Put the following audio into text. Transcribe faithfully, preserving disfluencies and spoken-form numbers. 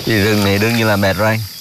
Đi rừng này đương nhiên là mệt rồi anh.